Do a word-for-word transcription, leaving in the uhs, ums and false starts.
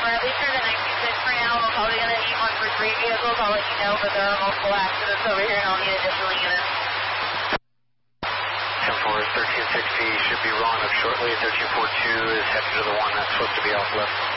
we're at least through the nineteen six right now. We're probably going to need one for three vehicles. I'll let you know, but there are multiple accidents over here and I'll need additional units. ten four, thirteen sixty should be rolling up shortly. thirteen forty-two is headed to the one that's supposed to be off left.